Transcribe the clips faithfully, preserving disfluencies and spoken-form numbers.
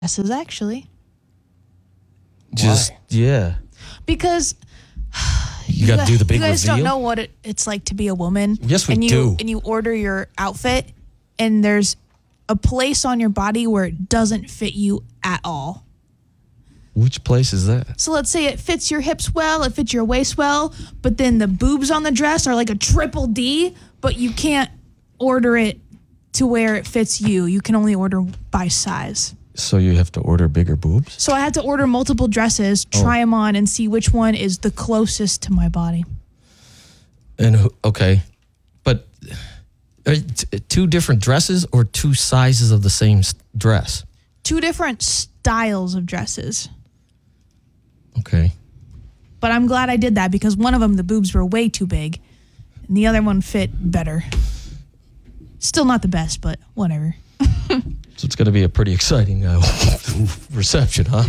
dresses, actually. Just, Why? yeah. Because You got to do the big you guys reveal? don't know what it, it's like to be a woman. Yes, we and you, do. And you order your outfit, and there's a place on your body where it doesn't fit you at all. Which place is that? So let's say it fits your hips well, it fits your waist well, but then the boobs on the dress are like a triple D, but you can't order it to where it fits you. You can only order by size. So you have to order bigger boobs? So I had to order multiple dresses, try them on, and see which one is the closest to my body. And who- okay, but are it t- two different dresses or two sizes of the same s- dress? Two different styles of dresses. Okay. But I'm glad I did that because one of them, the boobs were way too big, and the other one fit better. Still not the best, but whatever. So it's going to be a pretty exciting uh, reception, huh?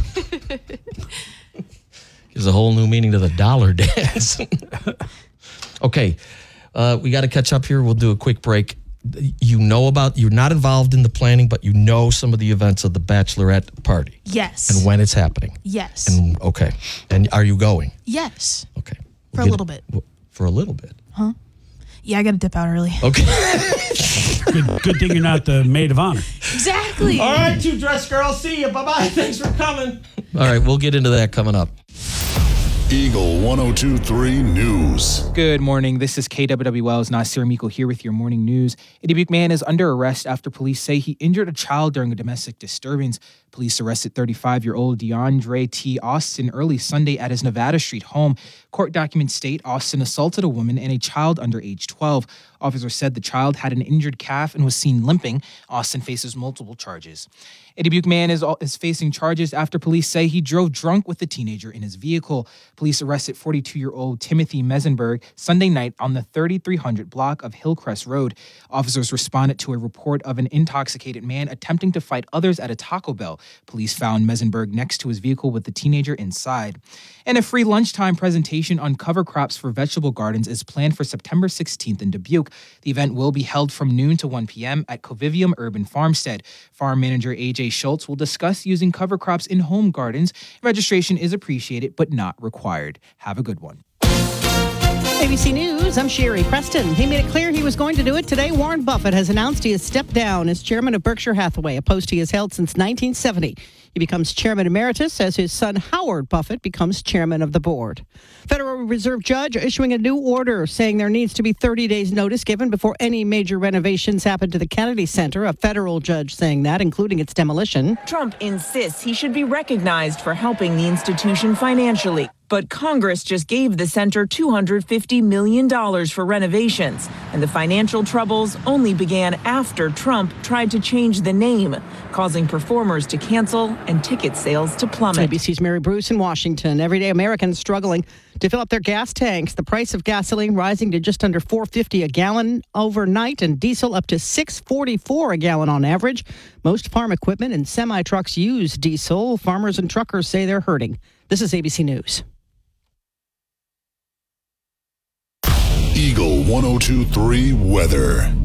Gives a whole new meaning to the dollar dance. Okay, uh, we got to catch up here. We'll do a quick break. You know about, you're not involved in the planning, but you know some of the events of the bachelorette party. Yes. And when it's happening. Yes. And okay. And are you going? Yes. Okay. For a Get- little bit. For a little bit. Yeah, I got to dip out early. Okay. Good, good thing you're not the maid of honor. Exactly. All right, two dress girls. See you. Bye-bye. Thanks for coming. All right, we'll get into that coming up. Eagle one oh two three News. Good morning. This is K W W L's Nasir Miko here with your morning news. A Dubuque man is under arrest after police say he injured a child during a domestic disturbance. Police arrested thirty-five-year-old DeAndre T. Austin early Sunday at his Nevada Street home. Court documents state Austin assaulted a woman and a child under age twelve. Officers said the child had an injured calf and was seen limping. Austin faces multiple charges. A Dubuque man is, is facing charges after police say he drove drunk with the teenager in his vehicle. Police arrested forty-two-year-old Timothy Mesenberg Sunday night on the thirty-three hundred block of Hillcrest Road. Officers responded to a report of an intoxicated man attempting to fight others at a Taco Bell. Police found Mesenberg next to his vehicle with the teenager inside. And a free lunchtime presentation on cover crops for vegetable gardens is planned for September sixteenth in Dubuque. The event will be held from noon to one p.m. at Covivium Urban Farmstead. Farm manager A J Schultz will discuss using cover crops in home gardens. Registration is appreciated but not required. Have a good one. A B C News, I'm Sherry Preston. He made it clear he was going to do it today. Warren Buffett has announced he has stepped down as chairman of Berkshire Hathaway, a post he has held since nineteen seventy. He becomes chairman emeritus as his son Howard Buffett becomes chairman of the board. Federal Reserve judge issuing a new order saying there needs to be thirty days notice given before any major renovations happen to the Kennedy Center. A federal judge saying that, including its demolition. Trump insists he should be recognized for helping the institution financially. But Congress just gave the center two hundred fifty million dollars for renovations, and the financial troubles only began after Trump tried to change the name, causing performers to cancel and ticket sales to plummet. A B C's Mary Bruce in Washington. Everyday Americans struggling to fill up their gas tanks. The price of gasoline rising to just under four dollars and fifty cents a gallon overnight, and diesel up to six dollars and forty-four cents a gallon on average. Most farm equipment and semi-trucks use diesel. Farmers and truckers say they're hurting. This is A B C News. Eagle one oh two three Weather.